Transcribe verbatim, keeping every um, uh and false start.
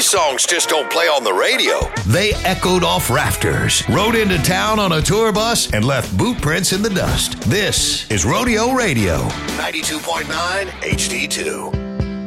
These songs just don't play on the radio. They echoed off rafters, rode into town on a tour bus, and left boot prints in the dust. This is Rodeo Radio, ninety-two point nine H D two.